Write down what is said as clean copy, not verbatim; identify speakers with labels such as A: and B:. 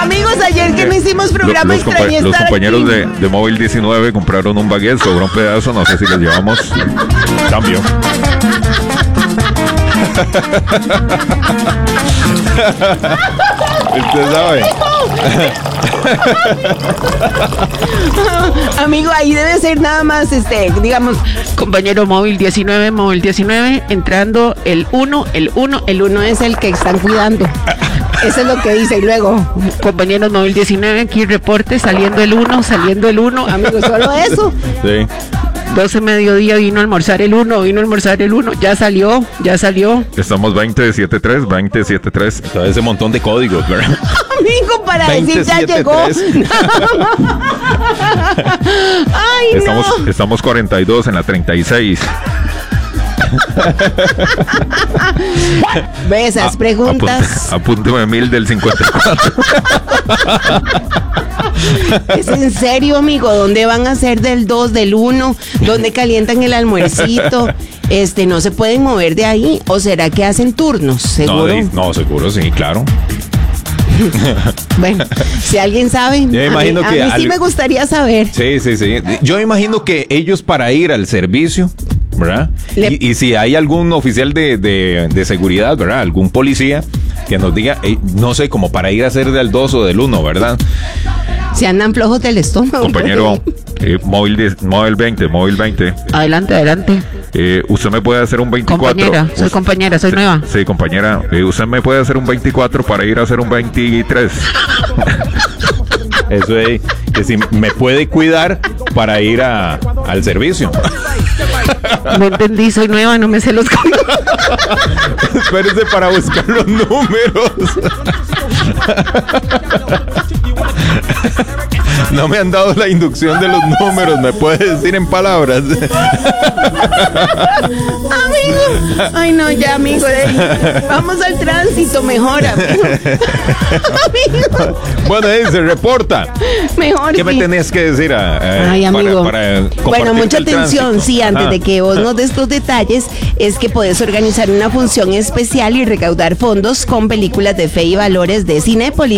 A: Amigos, ayer que no hicimos programa
B: los compañeros de Móvil 19 compraron un baguette, sobró un pedazo, no sé si les llevamos cambio. Usted sabe.
A: Amigo, ahí debe ser nada más, digamos, compañero Móvil 19, entrando el 1 es el que están cuidando. Eso es lo que dice. Y luego, compañeros Móvil 19, aquí reporte, saliendo el 1, amigo, solo eso.
B: Sí.
A: 12 mediodía vino a almorzar el 1, ya salió.
B: Estamos 2073.
C: Todo ese montón de códigos, ¿verdad?
A: Amigo, para decir ya llegó. Ay,
B: estamos 42 en la 36.
A: ¿Ve esas preguntas?
B: Apúnteme 1000 del 54.
A: ¿Es en serio, amigo? ¿Dónde van a hacer del 2, del 1? ¿Dónde calientan el almuercito? No se pueden mover de ahí. ¿O será que hacen turnos? ¿Seguro?
C: No, seguro, sí, claro.
A: Bueno, si alguien sabe,
C: yo imagino
A: a mí sí me gustaría saber.
C: Sí. Yo imagino que ellos para ir al servicio, ¿verdad? Y si hay algún oficial de seguridad, ¿verdad? Algún policía que nos diga, no sé, como para ir a hacer del 2 o del 1, ¿verdad?
A: Si andan flojos del estómago.
B: Compañero, móvil 20.
A: Adelante.
B: Usted me puede hacer un 24.
A: Soy nueva.
B: Sí, compañera. Usted me puede hacer un 24 para ir a hacer un 23.
C: Eso es, que si me puede cuidar para ir al servicio.
A: No entendí, soy nueva, no me sé los códigos.
C: Espérese para buscar los números. No me han dado la inducción de los números, ¿me puede decir en palabras?
A: Amigo, ay no, ya amigo, vamos al tránsito, mejor, amigo.
C: Bueno, se reporta.
A: Mejor.
C: ¿Qué me tenés que decir
A: ay, amigo.
C: para
A: bueno, mucha atención, sí, antes de que vos nos des tus detalles, es que podés organizar una función especial y recaudar fondos con películas de fe y valores de Cinépolis.